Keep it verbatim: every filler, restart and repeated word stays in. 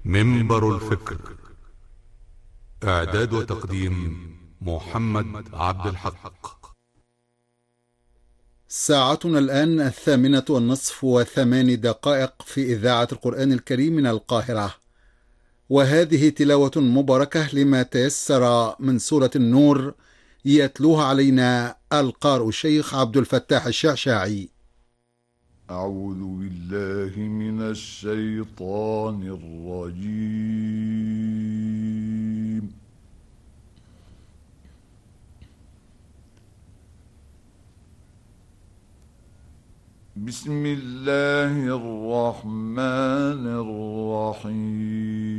منبر الفكر. إعداد وتقديم محمد عبد الحق. ساعتنا الآن الثامنة والنصف وثماني دقائق في إذاعة القرآن الكريم من القاهرة، وهذه تلاوة مباركة لما تيسر من سورة النور، يتلوها علينا القارئ الشيخ عبد الفتاح الشعشاعي. أعوذ بالله من الشيطان الرجيم. بسم الله الرحمن الرحيم.